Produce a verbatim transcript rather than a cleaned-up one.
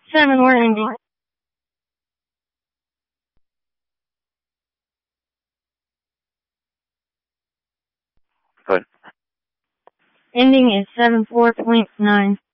Seven word ending. Good. Ending is seven four point nine.